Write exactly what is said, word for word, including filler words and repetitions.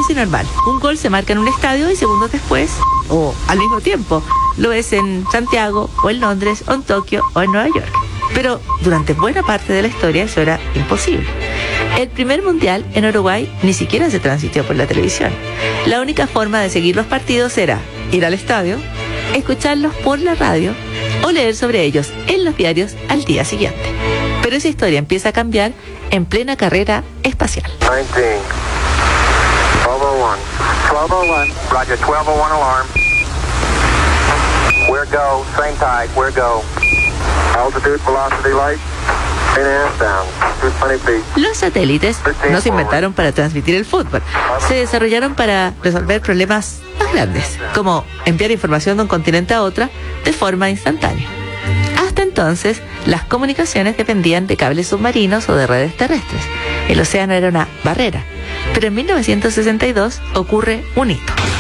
parece normal. Un gol se marca en un estadio y segundos después, o al mismo tiempo, lo es en Santiago, o en Londres, o en Tokio, o en Nueva York. Pero durante buena parte de la historia eso era imposible. El primer mundial en Uruguay ni siquiera se transmitió por la televisión. La única forma de seguir los partidos era ir al estadio, escucharlos por la radio o leer sobre ellos en los diarios al día siguiente. Pero esa historia empieza a cambiar en plena carrera espacial. nineteen, twelve oh one, twelve oh one, Roger, twelve oh one alarm. Where go, same tide, where go. Altitude, velocity, light, eight and a half down, two twenty feet. Los satélites no se inventaron para transmitir el fútbol, se desarrollaron para resolver problemas más grandes, como enviar información de un continente a otro de forma instantánea. Hasta entonces, las comunicaciones dependían de cables submarinos o de redes terrestres. El océano era una barrera, pero en mil novecientos sesenta y dos ocurre un hito.